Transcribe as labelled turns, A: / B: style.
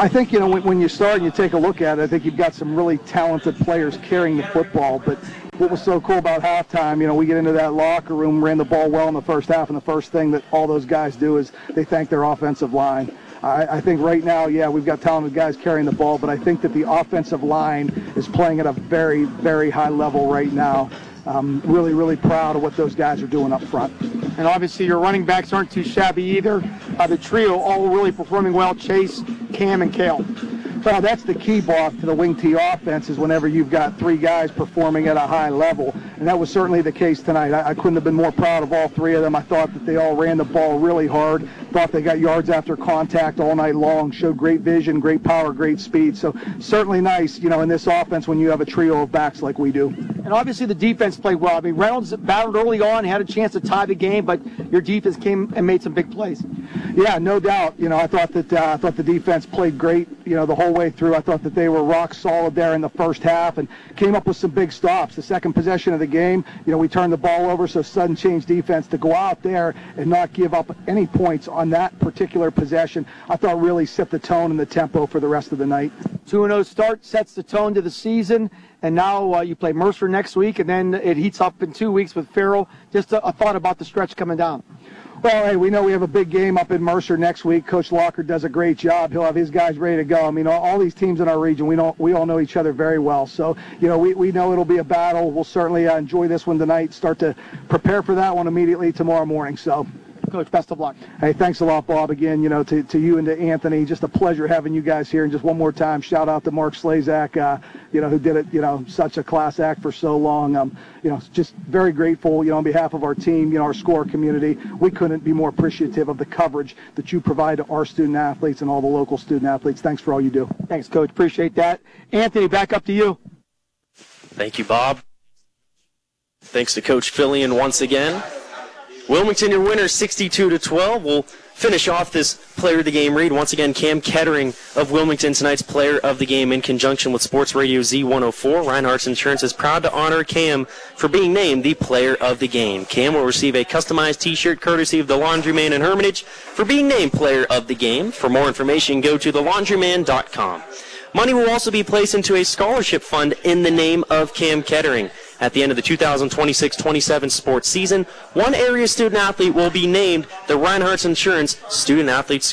A: I think, when you start and you take a look at it, I think you've got some really talented players carrying the football. But what was so cool about halftime, we get into that locker room, ran the ball well in the first half, and the first thing that all those guys do is they thank their offensive line. I think right now, we've got talented guys carrying the ball, but I think that the offensive line is playing at a very, very high level right now. Really, really proud of what those guys are doing up front.
B: And obviously your running backs aren't too shabby either. The trio all really performing well, Chase, Cam, and Kale.
A: Well, that's the key, Bob, to the wing T offense is whenever you've got three guys performing at a high level. And that was certainly the case tonight. I couldn't have been more proud of all three of them. I thought that they all ran the ball really hard. Thought they got yards after contact all night long, showed great vision, great power, great speed. So certainly nice, in this offense when you have a trio of backs like we do.
B: And obviously the defense played well. I mean, Reynolds battled early on, had a chance to tie the game, but your defense came and made some big plays.
A: Yeah, no doubt. I thought the defense played great, the whole way through. I thought that they were rock solid there in the first half and came up with some big stops. The second possession of the game, we turned the ball over, so sudden change defense to go out there and not give up any points on that particular possession, I thought really set the tone and the tempo for the rest of the night.
B: 2-0 start sets the tone to the season, and now you play Mercer next week, and then it heats up in 2 weeks with Farrell. Just a thought about the stretch coming down.
A: Well, hey, we know we have a big game up in Mercer next week. Coach Locker does a great job. He'll have his guys ready to go. I mean, all these teams in our region, we all know each other very well. So, we know it'll be a battle. We'll certainly enjoy this one tonight, start to prepare for that one immediately tomorrow morning. So,
B: Coach, best of luck.
A: Hey, thanks a lot, Bob. Again, to you and to Anthony, just a pleasure having you guys here. And just one more time, shout out to Mark Slazak, who did it, such a class act for so long. Just very grateful, on behalf of our team, our SCORE community. We couldn't be more appreciative of the coverage that you provide to our student athletes and all the local student athletes. Thanks for all you do.
B: Thanks, Coach. Appreciate that. Anthony, back up to you.
C: Thank you, Bob. Thanks to Coach Fillion once again. Wilmington, your winner, 62-12. We'll finish off this Player of the Game read. Once again, Cam Kettering of Wilmington, tonight's Player of the Game in conjunction with Sports Radio Z104. Reinhardt's Insurance is proud to honor Cam for being named the Player of the Game. Cam will receive a customized T-shirt courtesy of the Laundryman in Hermitage for being named Player of the Game. For more information, go to thelaundryman.com. Money will also be placed into a scholarship fund in the name of Cam Kettering. At the end of the 2026-27 sports season, one area student athlete will be named the Reinhardt's Insurance Student Athlete